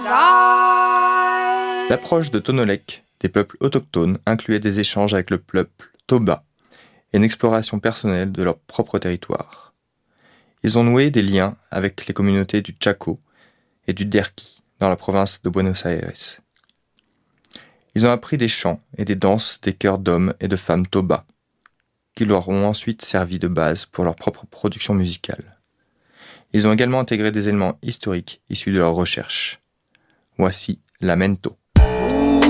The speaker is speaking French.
L'approche de Tonolek, des peuples autochtones, incluait des échanges avec le peuple Toba et une exploration personnelle de leur propre territoire. Ils ont noué des liens avec les communautés du Chaco et du Derqui dans la province de Buenos Aires. Ils ont appris des chants et des danses des chœurs d'hommes et de femmes Toba, qui leur ont ensuite servi de base pour leur propre production musicale. Ils ont également intégré des éléments historiques issus de leurs recherches. Voici Lamento.